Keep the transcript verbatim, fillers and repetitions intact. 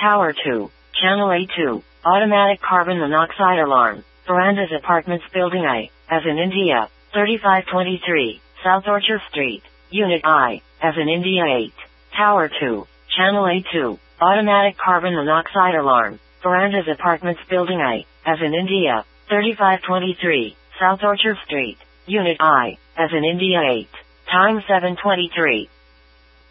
Tower two, Channel A two, automatic carbon monoxide alarm, Verandas Apartments Building A, as in India, thirty-five twenty-three, South Orchard Street, Unit I, as in India eight. Tower two, Channel A two, automatic carbon monoxide alarm, Verandas Apartments Building A, as in India, thirty-five twenty-three, South Orchard Street, Unit I, as in India eight. Time seven twenty-three.